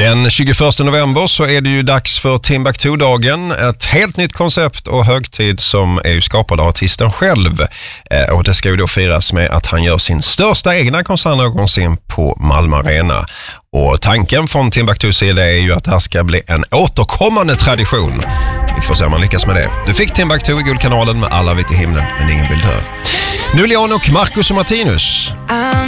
Den 21 november så är det ju dags för Timbuktu-dagen. Ett helt nytt koncept och högtid som är ju skapad av artisten själv. Och det ska ju då firas med att han gör sin största egna konsert någonsin på Malmö Arena. Och tanken från Timbuktus sida är ju att det här ska bli en återkommande tradition. Vi får se om man lyckas med det. Du fick Timbuktu i Guldkanalen med Alla vet i himlen men ingen vill dö. Nu Leon och Marcus och Martinus.